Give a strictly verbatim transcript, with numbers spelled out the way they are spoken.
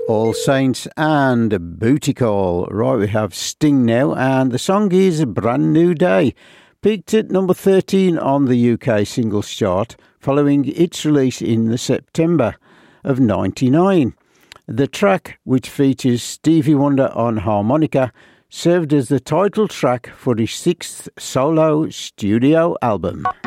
All Saints and Booty Call. Right, we have Sting now, and the song is A Brand New Day. Peaked at number thirteen on the U K singles chart, following its release in the September of ninety-nine. The track, which features Stevie Wonder on harmonica, served as the title track for his sixth solo studio album.